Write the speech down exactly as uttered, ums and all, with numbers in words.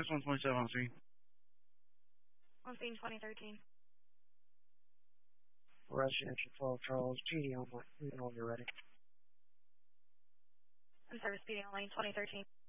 Mass one twenty-seven on scene. On scene twenty thirteen. Residential twelve Charles, P D on my, when you're ready. And service P D on lane twenty thirteen.